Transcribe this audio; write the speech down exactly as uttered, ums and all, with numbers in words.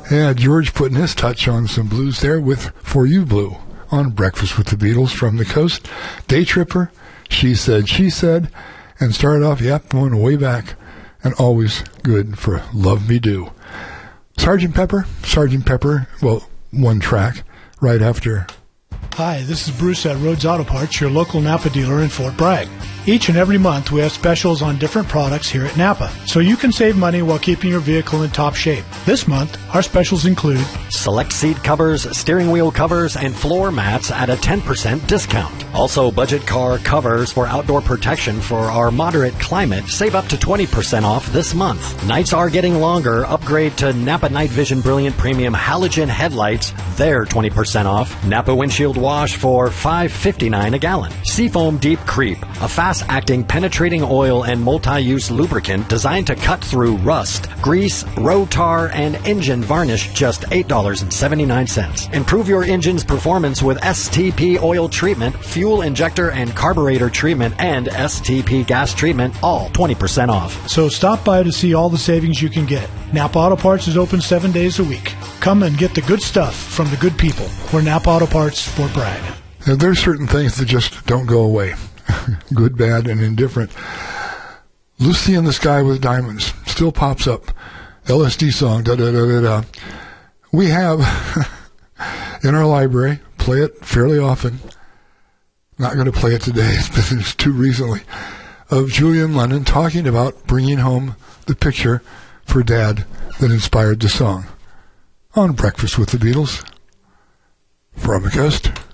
Yeah, George putting his touch on some blues there with For You Blue on Breakfast with the Beatles from the coast. Day Tripper, She Said, She Said, and started off, yep, going way back, and always good for Love Me Do. Sergeant Pepper, Sergeant Pepper, well, one track right after. Hi, this is Bruce at Rhodes Auto Parts, your local Napa dealer in Fort Bragg. Each and every month we have specials on different products here at Napa, so you can save money while keeping your vehicle in top shape. This month, our specials include select seat covers, steering wheel covers, and floor mats at a ten percent discount. Also, budget car covers for outdoor protection for our moderate climate save up to twenty percent off this month. Nights are getting longer. Upgrade to Napa Night Vision Brilliant Premium Halogen Headlights. They're twenty percent off. Napa Windshield Wash for five fifty-nine a gallon. Seafoam Deep Creep, a fast-acting penetrating oil and multi-use lubricant designed to cut through rust, grease, road tar, and engine varnish, just eight dollars and seventy-nine cents. Improve your engine's performance with S T P oil treatment, fuel injector and carburetor treatment, and S T P gas treatment, all twenty percent off. So stop by to see all the savings you can get. Napa Auto Parts is open seven days a week. Come and get the good stuff from the good people. We're Napa Auto Parts, Fort Bragg. Now, there's certain things that just don't go away. Good, bad, and indifferent. Lucy in the Sky with Diamonds still pops up. L S D song, da da da da da. We have in our library, play it fairly often. Not going to play it today, it's been too recently, of Julian Lennon talking about bringing home the picture for Dad that inspired the song. On Breakfast with the Beatles from the coast.